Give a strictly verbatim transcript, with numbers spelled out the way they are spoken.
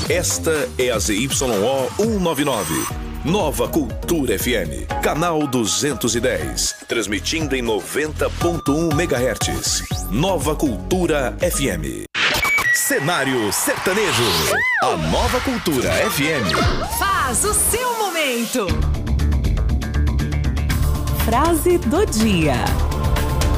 Esta é a Z Y O cento e noventa e nove. Nova Cultura F M, canal duzentos e dez, transmitindo em noventa ponto um megahertz. Nova Cultura F M. Cenário sertanejo. A Nova Cultura F M faz o seu momento. Frase do dia.